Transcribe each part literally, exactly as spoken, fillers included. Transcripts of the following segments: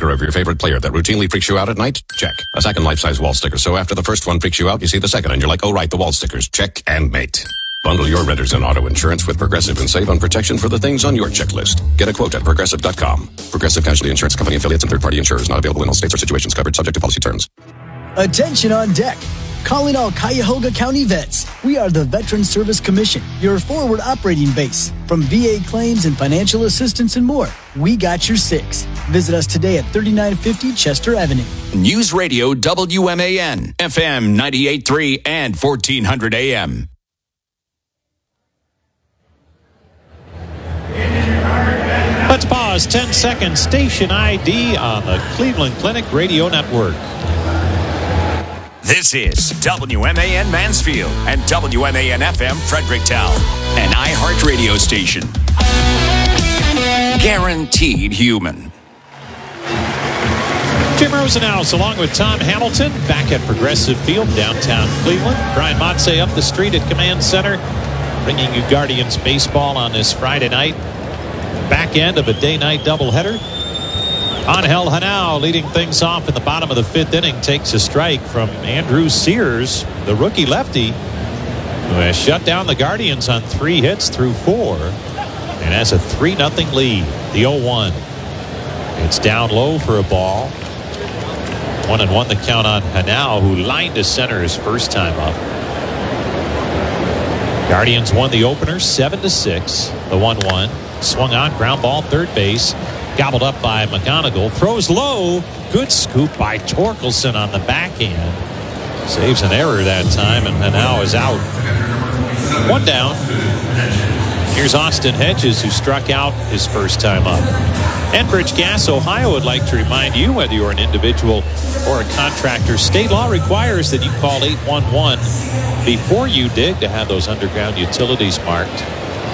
sticker of your favorite player that routinely freaks you out at night? Check. A second life-size wall sticker. So after the first one freaks you out, you see the second, and you're like, oh, right, the wall stickers. Check and mate. Bundle your renters and auto insurance with Progressive and save on protection for the things on your checklist. Get a quote at progressive dot com. Progressive Casualty Insurance Company affiliates and third-party insurers not available in all states or situations covered subject to policy terms. Attention on deck. Calling all Cuyahoga County vets. We are the Veteran Service Commission, your forward operating base. From V A claims and financial assistance and more, we got your six. Visit us today at thirty-nine fifty Chester Avenue. News Radio W M A N, F M ninety-eight point three and fourteen hundred A M. Let's pause ten seconds. Station I D on the Cleveland Clinic Radio Network. This is W M A N Mansfield and W M A N F M Fredericktown, an iHeart radio station. Guaranteed human. Jim Rosenhaus along with Tom Hamilton back at Progressive Field, downtown Cleveland. Brian Motze up the street at Command Center, bringing you Guardians baseball on this Friday night. Back end of a day-night doubleheader. Angel Hanao leading things off in the bottom of the fifth inning takes a strike from Andrew Sears, the rookie lefty, who has shut down the Guardians on three hits through four and has a three nothing lead. The oh one. It's down low for a ball. One and one the count on Hanao, who lined to center his first time up. Guardians won the opener seven to six. The one one. Swung on, ground ball, third base. Gobbled up by McGonigal. Throws low. Good scoop by Torkelson on the backhand. Saves an error that time, and Hanao is out. One down. Here's Austin Hedges, who struck out his first time up. Enbridge Gas Ohio would like to remind you, whether you're an individual or a contractor, state law requires that you call eight one one before you dig to have those underground utilities marked.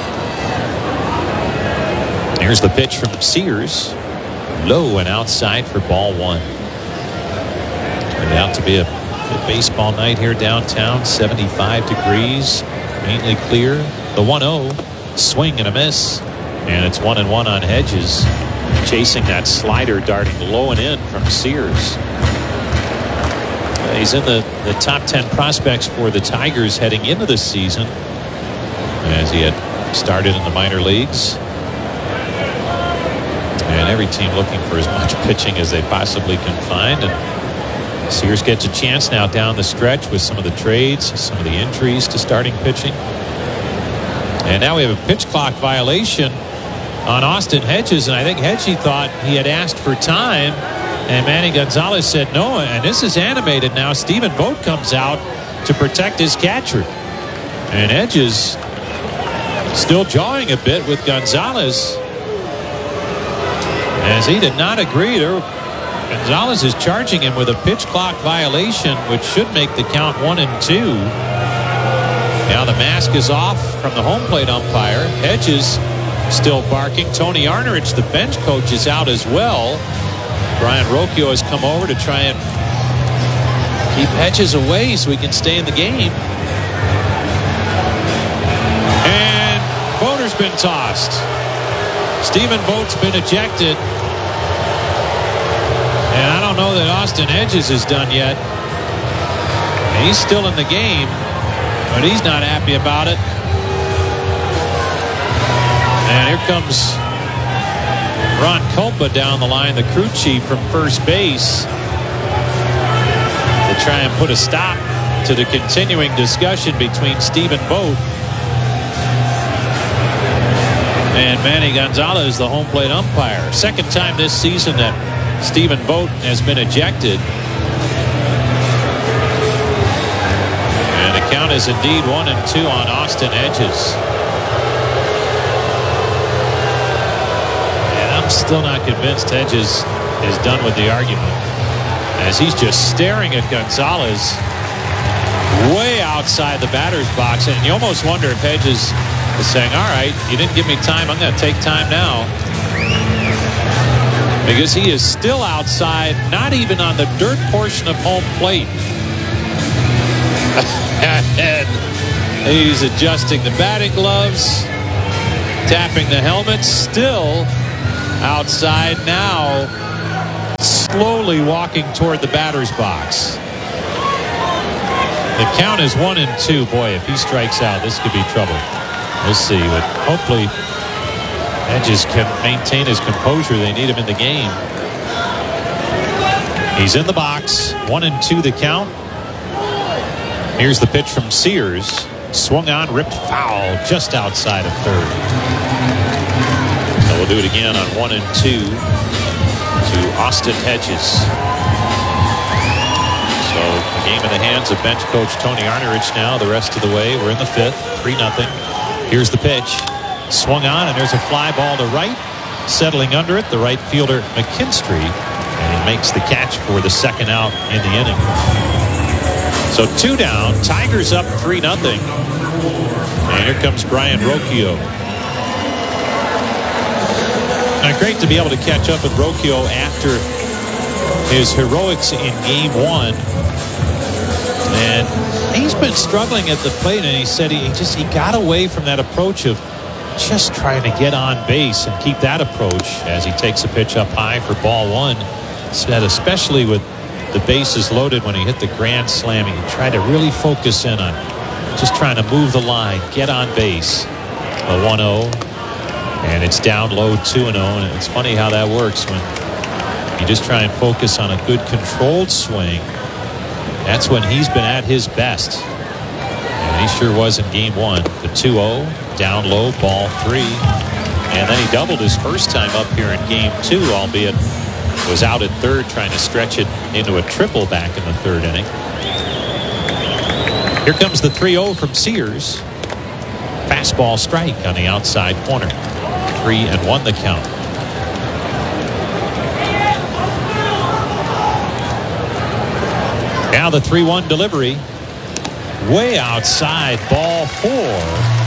Here's the pitch from Sears. Low and outside for ball one. Turned out to be a good baseball night here downtown. seventy-five degrees. Mainly clear. The one oh. Swing and a miss. And it's one and one on Hedges. Chasing that slider darting low and in from Sears. Uh, he's in the, the top ten prospects for the Tigers heading into the season, as he had started in the minor leagues. And every team looking for as much pitching as they possibly can find. And Sears gets a chance now down the stretch with some of the trades, some of the injuries to starting pitching. And now we have a pitch clock violation on Austin Hedges. And I think Hedgie thought he had asked for time. And Manny Gonzalez said no. And this is animated now. Stephen Vogt comes out to protect his catcher. And Hedges still jawing a bit with Gonzalez, as he did not agree. There, Gonzalez is charging him with a pitch clock violation, which should make the count one and two. Now the mask is off from the home plate umpire. Hedges still barking. Tony Arnerich, the bench coach, is out as well. Brian Rocchio has come over to try and keep Hedges away so he can stay in the game. And Voter's been tossed. Stephen Vogt's been ejected. And I don't know that Austin Hedges is done yet. He's still in the game, but he's not happy about it. And here comes Ron Culpa down the line, the crew chief from first base, to try and put a stop to the continuing discussion between Stephen Vogt and Manny Gonzalez, the home plate umpire. Second time this season that Stephen Vogt has been ejected. And the count is indeed one and two on Austin Hedges. And I'm still not convinced Hedges is done with the argument, as he's just staring at Gonzalez way outside the batter's box. And you almost wonder if Hedges is saying, all right, you didn't give me time, I'm going to take time now. Because he is still outside, not even on the dirt portion of home plate. And he's adjusting the batting gloves, tapping the helmet, still outside now. slowly walking toward the batter's box. The count is one and two. Boy, if he strikes out, this could be trouble. We'll see. But hopefully, Hedges can maintain his composure. They need him in the game. He's in the box. One and two the count. Here's the pitch from Sears. Swung on, ripped foul just outside of third. So we'll do it again on one and two to Austin Hedges. So the game in the hands of bench coach Tony Arnerich now the rest of the way. We're in the fifth, three nothing. Here's the pitch. Swung on, and there's a fly ball to right. Settling under it, the right fielder McKinstry. And he makes the catch for the second out in the inning. So two down. Tigers up three nothing. And here comes Brian Rocchio. Now, great to be able to catch up with Rocchio after his heroics in game one. And he's been struggling at the plate, and he said he just he got away from that approach of just trying to get on base and keep that approach as he takes a pitch up high for ball one. Said especially with the bases loaded when he hit the grand slam, he tried to really focus in on just trying to move the line, get on base. A one oh, and it's down low two and oh, and it's funny how that works when you just try and focus on a good controlled swing. That's when he's been at his best, and he sure was in game one. The two oh, down low, ball three, and then he doubled his first time up here in game two, albeit was out at third trying to stretch it into a triple back in the third inning. Here comes the three oh from Sears. Fastball strike on the outside corner. Three and one the count. Now the three one delivery. Way outside, ball four.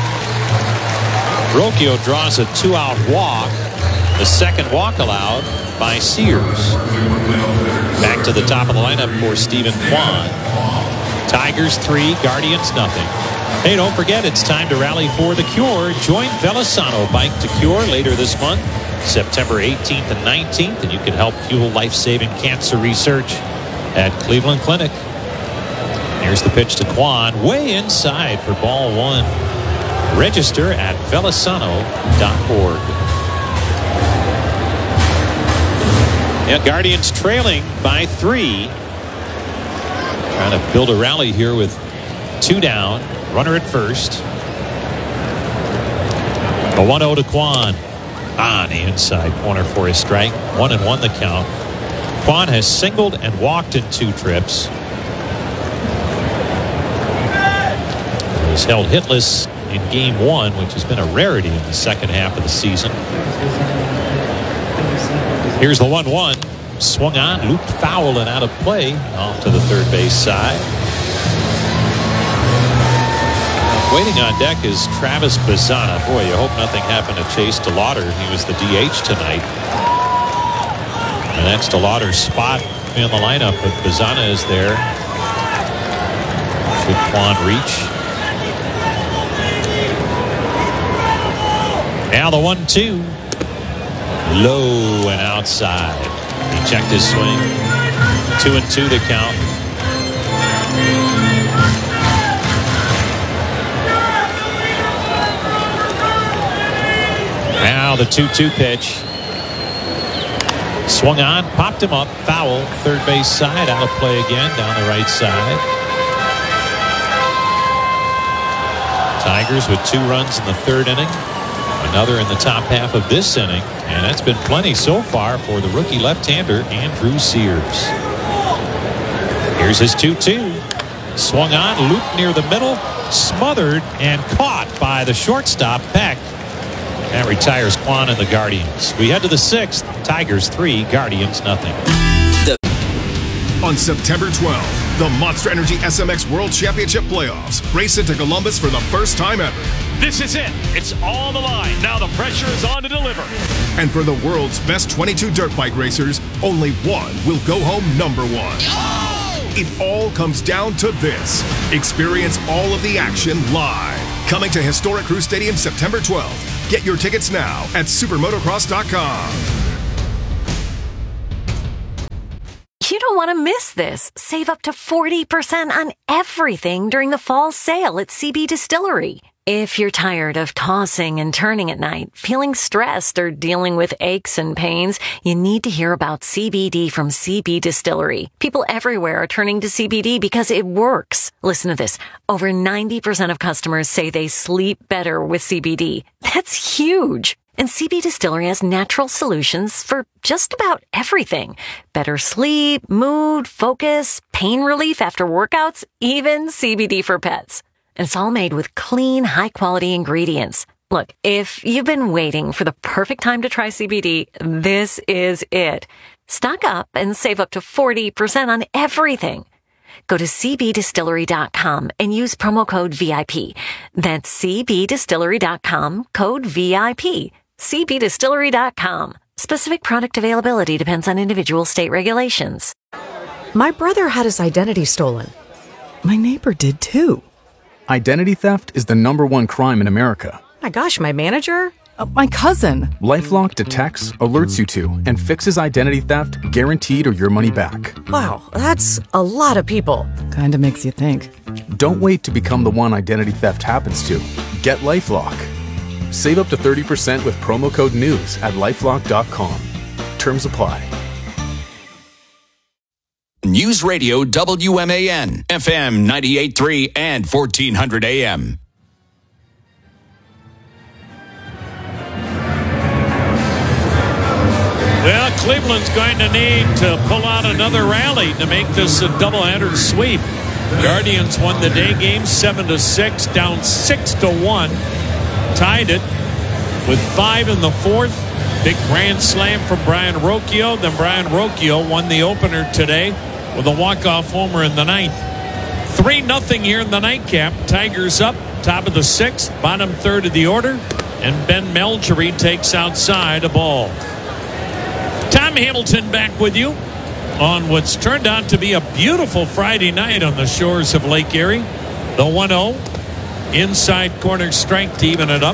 Rocchio draws a two-out walk. The second walk allowed by Sears. Back to the top of the lineup for Stephen Kwan. Tigers three, Guardians nothing. Hey, don't forget, it's time to rally for the cure. Join Velasano Bike to Cure later this month, September eighteenth and nineteenth, and you can help fuel life-saving cancer research at Cleveland Clinic. Here's the pitch to Kwan, way inside for ball one. Register at velasano dot org. Yeah, Guardians trailing by three. Trying to build a rally here with two down. Runner at first. A one oh to Kwan. On the inside corner for his strike. One and one the count. Kwan has singled and walked in two trips. He's held hitless in game one, which has been a rarity in the second half of the season. Here's the one one. Swung on, looped foul and out of play. Off to the third base side. Waiting on deck is Travis Bazzana. Boy, you hope nothing happened to Chase DeLauder. He was the D H tonight. And that's DeLauder's spot in the lineup, but Bazzana is there. Should Kwan reach? Now the one two. Low and outside. He checked his swing. Two and two the count. Now the two two pitch. Swung on, popped him up, foul, third base side, out of play again, down the right side. Tigers with two runs in the third inning. Another in the top half of this inning, and that's been plenty so far for the rookie left-hander Andrew Sears. Here's his two two. Swung on, looped near the middle, smothered, and caught by the shortstop, Peck. That retires Kwan and the Guardians. We head to the sixth. Tigers three, Guardians nothing. On September twelfth, the Monster Energy S M X World Championship Playoffs race into Columbus for the first time ever. This is it. It's all on the line. Now the pressure is on to deliver. And for the world's best twenty-two dirt bike racers, only one will go home number one. Oh! It all comes down to this. Experience all of the action live. Coming to historic Crew Stadium September twelfth. Get your tickets now at super motocross dot com. You don't want to miss this. Save up to forty percent on everything during the fall sale at C B Distillery. If you're tired of tossing and turning at night, feeling stressed, or dealing with aches and pains, you need to hear about C B D from C B Distillery. People everywhere are turning to C B D because it works. Listen to this. Over ninety percent of customers say they sleep better with C B D. That's huge. And C B Distillery has natural solutions for just about everything. Better sleep, mood, focus, pain relief after workouts, even C B D for pets. And it's all made with clean, high-quality ingredients. Look, if you've been waiting for the perfect time to try C B D, this is it. Stock up and save up to forty percent on everything. Go to c b distillery dot com and use promo code V I P. That's c b distillery dot com, code V I P. c b distillery dot com. Specific product availability depends on individual state regulations. My brother had his identity stolen. My neighbor did too. Identity theft is the number one crime in America. My gosh, my manager? Uh, my cousin. LifeLock detects, alerts you to, and fixes identity theft guaranteed or your money back. Wow, that's a lot of people. Kinda makes you think. Don't wait to become the one identity theft happens to. Get LifeLock. Save up to thirty percent with promo code NEWS at lifelock dot com. Terms apply. News Radio W M A N, F M ninety-eight point three and fourteen hundred A M. Well, Cleveland's going to need to pull out another rally to make this a doubleheader sweep. Guardians won the day game seven to six, down six to one. Tied it with five in the fourth. Big grand slam from Brian Rocchio. Then Brian Rocchio won the opener today with a walk-off homer in the ninth. three nothing here in the nightcap. Tigers up, top of the sixth, bottom third of the order. And Ben Malgery takes outside a ball. Tom Hamilton back with you on what's turned out to be a beautiful Friday night on the shores of Lake Erie. The one oh. Inside corner strike to even it up.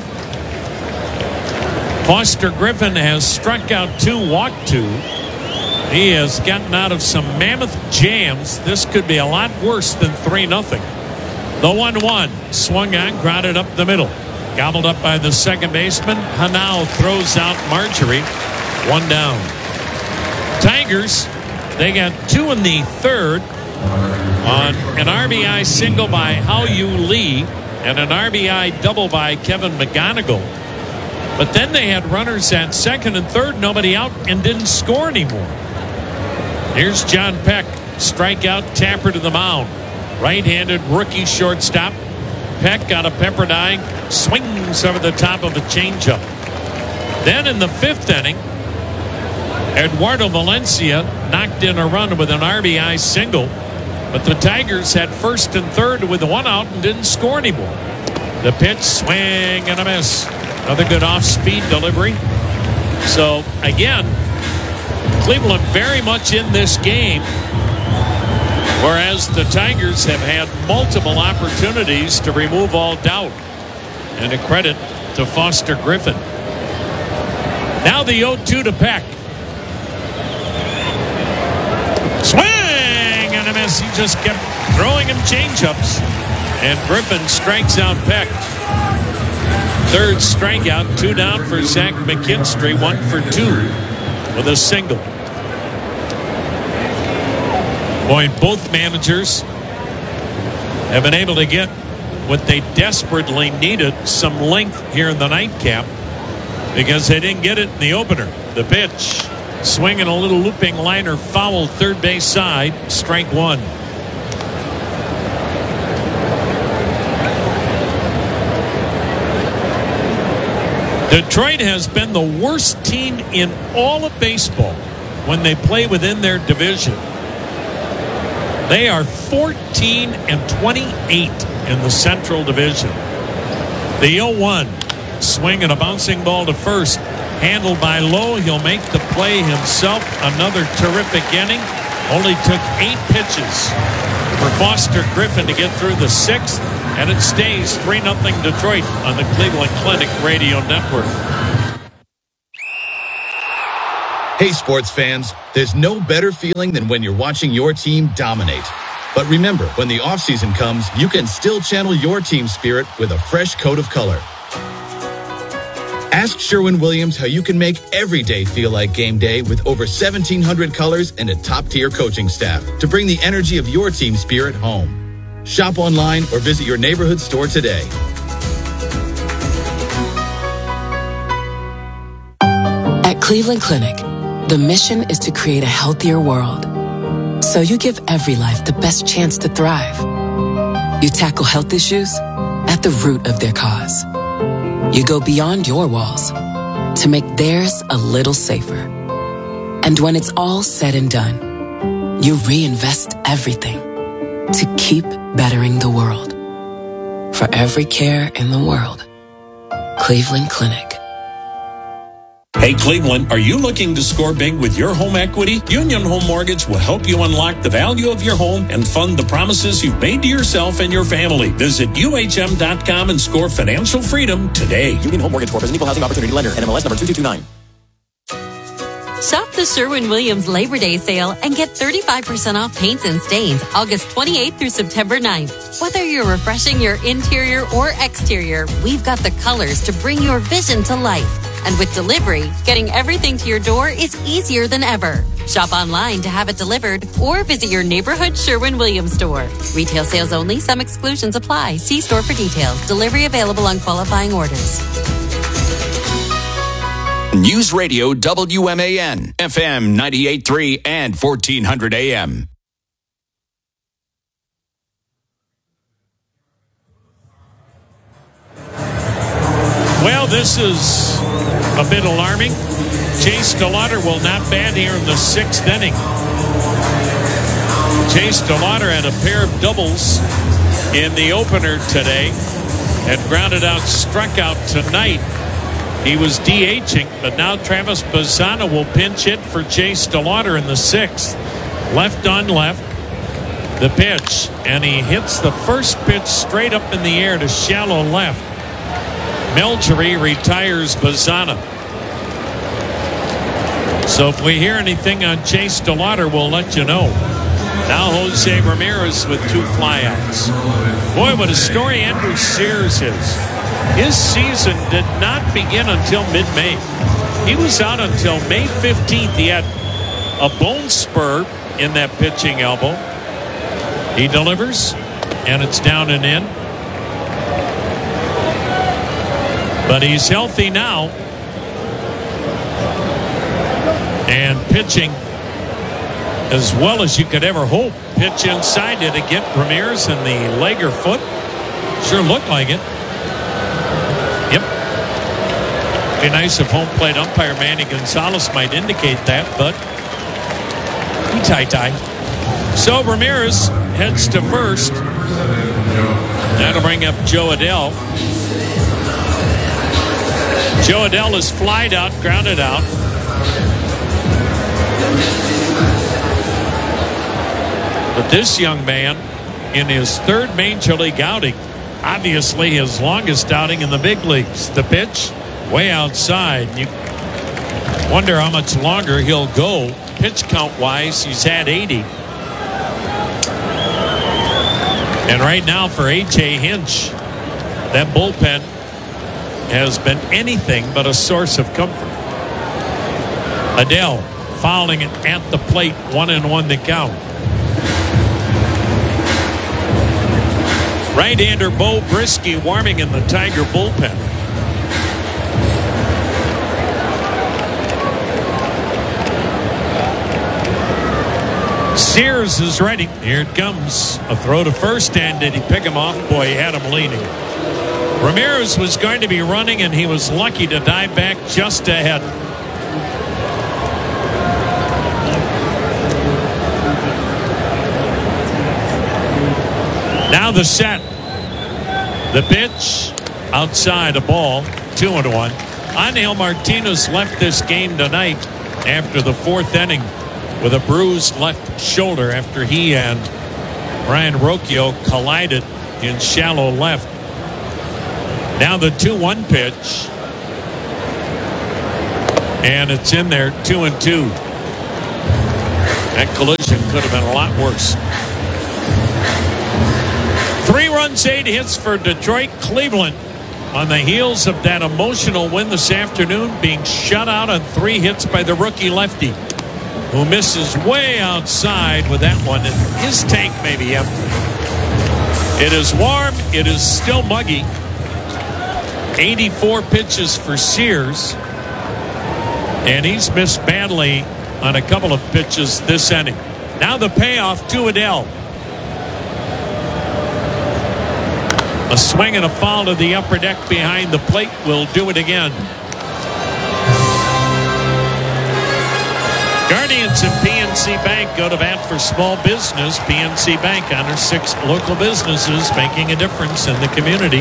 Foster Griffin has struck out two, walked two. He has gotten out of some mammoth jams. This could be a lot worse than three nothing. The one one swung on, grounded up the middle. Gobbled up by the second baseman. Hanau throws out Marjorie. One down. Tigers, they got two in the third on an R B I single by Hao-Yu Lee and an R B I double by Kevin McGonigal. But then they had runners at second and third, nobody out, and didn't score anymore. Here's John Peck, strikeout, Tapper to the mound. Right-handed rookie shortstop. Peck got a Pepperdine, swings over the top of a changeup. Then in the fifth inning, Eduardo Valencia knocked in a run with an R B I single, but the Tigers had first and third with one out and didn't score anymore. The pitch, swing and a miss. Another good off-speed delivery. So, again, Cleveland very much in this game, whereas the Tigers have had multiple opportunities to remove all doubt. And a credit to Foster Griffin. Now the oh two to Peck. Swing and a miss. He just kept throwing him changeups. And Griffin strikes out Peck. Third strikeout, two down for Zach McKinstry, one for two with a single. Boy, both managers have been able to get what they desperately needed, some length here in the nightcap, because they didn't get it in the opener. The pitch, swinging a little looping liner, foul third base side, strike one. Detroit has been the worst team in all of baseball when they play within their division. They are fourteen and twenty-eight in the Central Division. The oh one, swing and a bouncing ball to first, handled by Lowe. He'll make the play himself. Another terrific inning. Only took eight pitches for Foster Griffin to get through the sixth, and it stays three nothing Detroit on the Cleveland Clinic Radio Network. Hey, sports fans, there's no better feeling than when you're watching your team dominate. But remember, when the offseason comes, you can still channel your team spirit with a fresh coat of color. Ask Sherwin-Williams how you can make every day feel like game day with over seventeen hundred colors and a top-tier coaching staff to bring the energy of your team spirit home. Shop online or visit your neighborhood store today. At Cleveland Clinic, the mission is to create a healthier world. So you give every life the best chance to thrive. You tackle health issues at the root of their cause. You go beyond your walls to make theirs a little safer. And when it's all said and done, you reinvest everything to keep bettering the world. For every care in the world, Cleveland Clinic. Hey Cleveland, are you looking to score big with your home equity? Union Home Mortgage will help you unlock the value of your home and fund the promises you've made to yourself and your family. Visit U H M dot com and score financial freedom today. Union Home Mortgage Corp is an equal housing opportunity lender. N M L S number two two two nine. Shop the Sherwin-Williams Labor Day sale and get thirty-five percent off paints and stains August twenty-eighth through September ninth. Whether you're refreshing your interior or exterior, we've got the colors to bring your vision to life. And with delivery, getting everything to your door is easier than ever. Shop online to have it delivered or visit your neighborhood Sherwin-Williams store. Retail sales only. Some exclusions apply. See store for details. Delivery available on qualifying orders. News Radio W M A N, F M ninety-eight point three and fourteen hundred A M. Well, this is a bit alarming. Chase DeLauder will not bat here in the sixth inning. Chase DeLauder had a pair of doubles in the opener today and grounded out, struck out tonight. He was DHing, but now Travis Bazzana will pinch hit for Chase DeLauder in the sixth. Left on left, the pitch, and he hits the first pitch straight up in the air to shallow left. Melgery retires Bazzana. So if we hear anything on Chase DeLauder, we'll let you know. Now Jose Ramirez with two flyouts. Boy, what a story Andrew Sears is. His season did not begin until mid-May. He was out until May fifteenth. He had a bone spur in that pitching elbow. He delivers, and it's down and in. But he's healthy now. And pitching as well as you could ever hope. Pitch inside. Did it get Ramirez in the leg or foot? Sure looked like it. Yep. Be nice if home plate umpire Manny Gonzalez might indicate that, but he tie-tie. So Ramirez heads to first. That'll bring up Joe Adell. Joe Adell is flied out, grounded out. But this young man, in his third major league outing, obviously his longest outing in the big leagues. The pitch, way outside. You wonder how much longer he'll go. Pitch count-wise, he's had eighty. And right now for A J Hinch, that bullpen has been anything but a source of comfort. Adell fouling it at the plate, one and one to count. Right-hander Bo Brisky warming in the Tiger bullpen. Sears is ready. Here it comes. A throw to first, and did he pick him off? Boy, he had him leaning. Ramirez was going to be running, and he was lucky to dive back just ahead. Now the set. The pitch outside, a ball, two and one. Angel Martinez left this game tonight after the fourth inning with a bruised left shoulder after he and Brian Rocchio collided in shallow left. Now the two one pitch. And it's in there, two and two. That collision could have been a lot worse. Three runs, eight hits for Detroit. Cleveland on the heels of that emotional win this afternoon, being shut out on three hits by the rookie lefty, who misses way outside with that one, and his tank may be empty. It is warm. It is still muggy. eighty-four pitches for Sears, and he's missed badly on a couple of pitches this inning. Now the payoff to Adell. A swing and a foul to the upper deck behind the plate will do it again. Guardians and P N C Bank go to bat for small business. P N C Bank honors six local businesses making a difference in the community.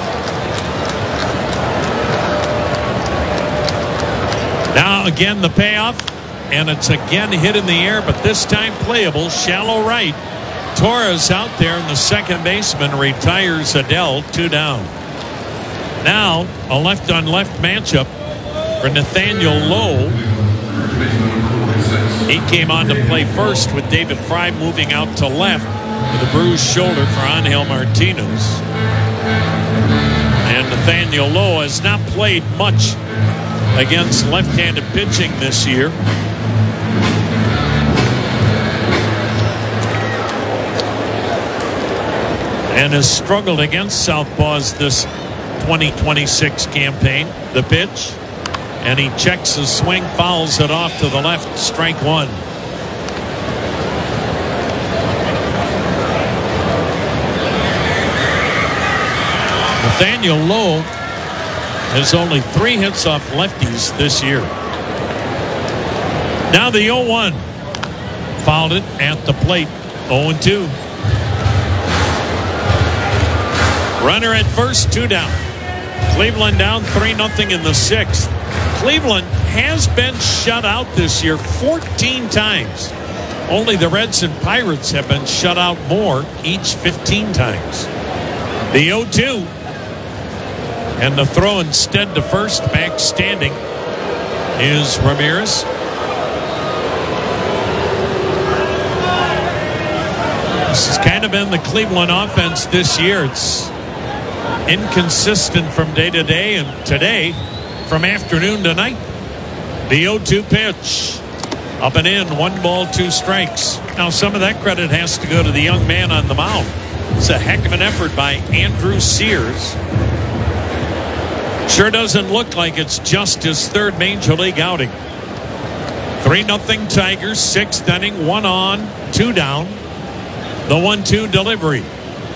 Now again the payoff, and it's again hit in the air, but this time playable, shallow right. Torres out there, and the second baseman retires Adell, two down. Now a left-on-left matchup for Nathaniel Lowe. He came on to play first with David Fry moving out to left with a bruised shoulder for Angel Martinez. And Nathaniel Lowe has not played much against left-handed pitching this year. And has struggled against southpaws this twenty twenty-six campaign. The pitch, and he checks his swing, fouls it off to the left, strike one. Nathaniel Lowe has only three hits off lefties this year. Now the oh one. Fouled it at the plate. oh and two. Runner at first, two down. Cleveland down three nothing in the sixth. Cleveland has been shut out this year fourteen times. Only the Reds and Pirates have been shut out more, each fifteen times. The oh two. And the throw instead to first, back standing, is Ramirez. This has kind of been the Cleveland offense this year. It's inconsistent from day to day, and today from afternoon to night. The oh two pitch, up and in, one ball, two strikes. Now some of that credit has to go to the young man on the mound. It's a heck of an effort by Andrew Sears. Sure doesn't look like it's just his third major league outing. three nothing Tigers, sixth inning, one on, two down. The one two delivery.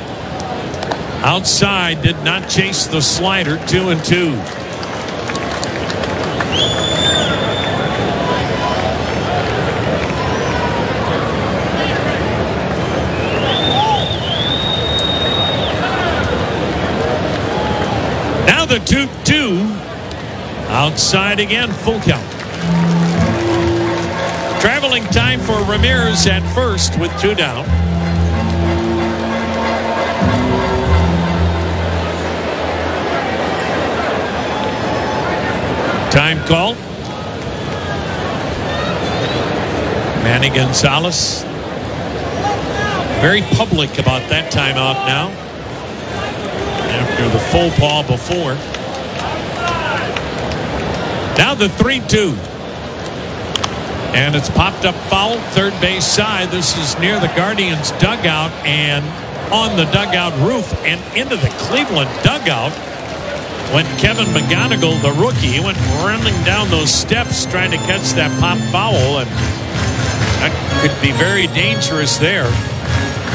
Outside, did not chase the slider, two and two. Now the two two. Outside again, full count. Traveling time for Ramirez at first with two down. Time call. Manny Gonzalez. Very public about that timeout now. After the full ball before. Now the three two. And it's popped up foul, third base side. This is near the Guardians dugout and on the dugout roof and into the Cleveland dugout. When Kevin McGonigal, the rookie, went running down those steps trying to catch that pop foul, and that could be very dangerous there.